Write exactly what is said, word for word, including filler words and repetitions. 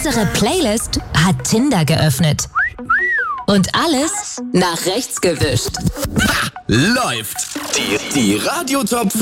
Unsere Playlist hat Tinder geöffnet. Und alles nach rechts gewischt. Läuft! Die, die Radio Top